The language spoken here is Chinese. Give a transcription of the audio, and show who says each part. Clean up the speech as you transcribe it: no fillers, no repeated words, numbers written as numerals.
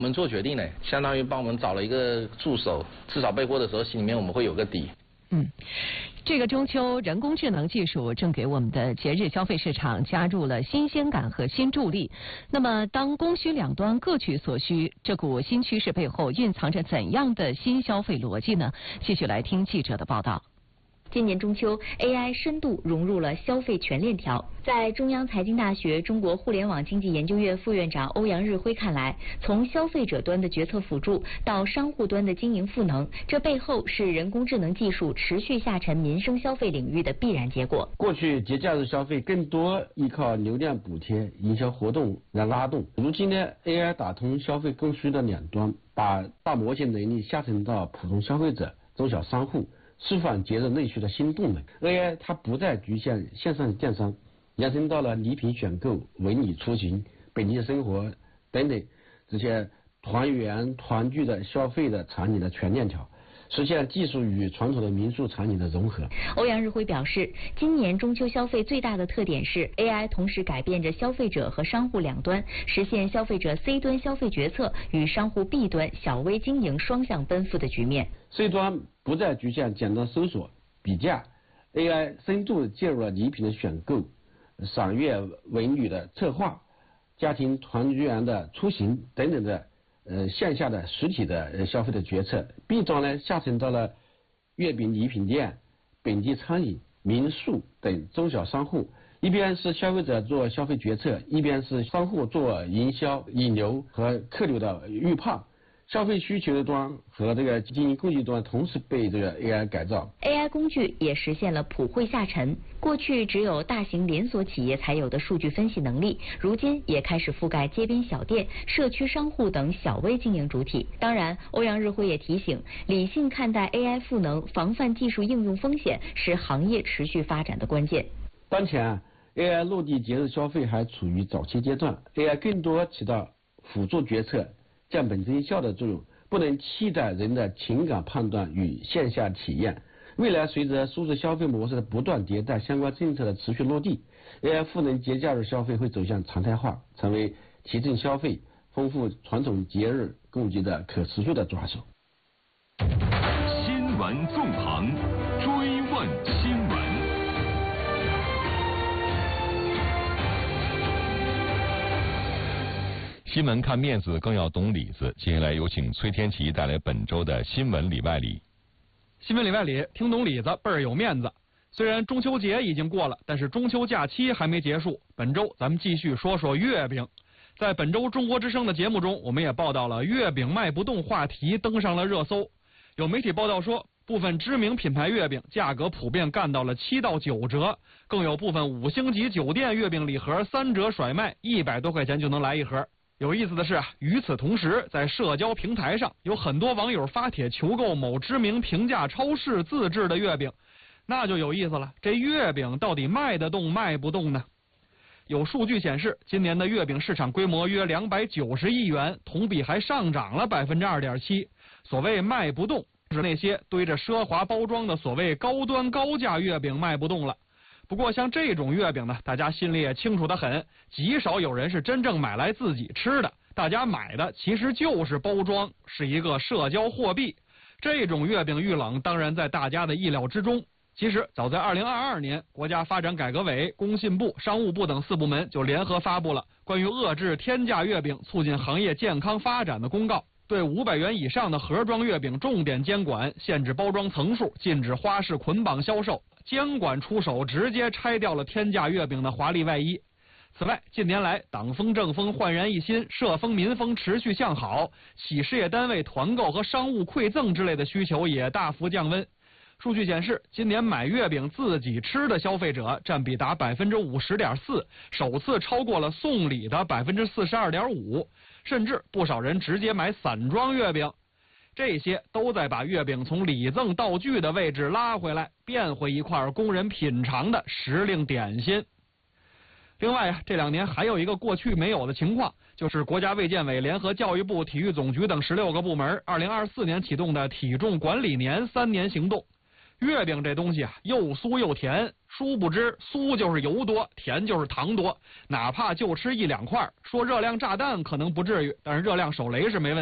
Speaker 1: 我们做决定呢，相当于帮我们找了一个助手，至少备货的时候心里面我们会有个底。
Speaker 2: 这个中秋，人工智能技术正给我们的节日消费市场加入了新鲜感和新助力。那么，当供需两端各取所需，这股新趋势背后蕴藏着怎样的新消费逻辑呢？继续来听记者的报道。
Speaker 3: 今年中秋 ，AI 深度融入了消费全链条。在中央财经大学中国互联网经济研究院副院长欧阳日辉看来，从消费者端的决策辅助到商户端的经营赋能，这背后是人工智能技术持续下沉民生消费领域的必然结果。
Speaker 4: 过去节假日消费更多依靠流量补贴、营销活动来拉动，如今呢 ，AI 打通消费供需的两端，把大模型能力下沉到普通消费者、中小商户。释放节日内需的新动能 ，AI 它不再局限线上电商，延伸到了礼品选购、文旅出行、本地生活等等这些团圆团聚的消费的场景的全链条，实现技术与传统的民宿场景的融合。
Speaker 3: 欧阳日辉表示，今年中秋消费最大的特点是 AI 同时改变着消费者和商户两端，实现消费者 C 端消费决策与商户 B 端小微经营双向奔赴的局面。
Speaker 4: C 端不再局限简单搜索比价 ，AI 深度介入了礼品的选购、赏月文旅的策划、家庭团圆的出行等等的线下的实体的消费的决策。B 端呢下沉到了月饼礼品店、本地餐饮、民宿等中小商户，一边是消费者做消费决策，一边是商户做营销、引流和客流的预判。消费需求端和这个经营工具端同时被这个 AI 改造。
Speaker 3: AI 工具也实现了普惠下沉。过去只有大型连锁企业才有的数据分析能力，如今也开始覆盖街边小店、社区商户等小微经营主体。当然，欧阳日辉也提醒，理性看待 AI 赋能，防范技术应用风险，是行业持续发展的关键。
Speaker 4: 当前 AI 落地节日消费还处于早期阶段 ，AI 更多起到辅助决策、降本增效的作用，不能替代人的情感判断与线下体验。未来随着数字消费模式的不断迭代，相关政策的持续落地 ，AI 赋能节假日消费会走向常态化，成为提振消费、丰富传统节日供给的可持续的抓手。
Speaker 5: 新闻纵横，追问新闻。新闻看面子，更要懂里子。接下来有请崔天琪带来本周的新闻里外里。
Speaker 6: 新闻里外里，听懂里子倍儿有面子。虽然中秋节已经过了，但是中秋假期还没结束。本周咱们继续说说月饼。在本周中国之声的节目中，我们也报道了月饼卖不动话题登上了热搜。有媒体报道说，部分知名品牌月饼价格普遍干到了7到9折，更有部分5星级酒店月饼礼盒3折甩卖，100多块钱就能来一盒。有意思的是与此同时，在社交平台上有很多网友发帖求购某知名平价超市自制的月饼，那就有意思了，这月饼到底卖得动卖不动呢？有数据显示，今年的月饼市场规模约290亿元，同比还上涨了2.7%。所谓卖不动，是那些堆着奢华包装的所谓高端高价月饼卖不动了。不过像这种月饼呢，大家心里也清楚得很，极少有人是真正买来自己吃的，大家买的其实就是包装，是一个社交货币。这种月饼遇冷当然在大家的意料之中。其实早在2022年，国家发展改革委、工信部、商务部等4部门就联合发布了关于遏制天价月饼、促进行业健康发展的公告，对500元以上的盒装月饼重点监管，限制包装层数，禁止花式捆绑销售。监管出手，直接拆掉了天价月饼的华丽外衣。此外，近年来党风政风焕然一新，社风民风持续向好，企事业单位团购和商务馈赠之类的需求也大幅降温。数据显示，今年买月饼自己吃的消费者占比达50.4%，首次超过了送礼的42.5%，甚至不少人直接买散装月饼。这些都在把月饼从礼赠道具的位置拉回来，变回一块供人品尝的时令点心。另外这2年还有一个过去没有的情况，就是国家卫健委联合教育部、体育总局等16个部门2024年启动的体重管理年3年行动。 月饼这东西啊，又酥又甜，殊不知酥就是油多，甜就是糖多。哪怕就吃1-2块，说热量炸弹可能不至于，但是热量手雷是没问题。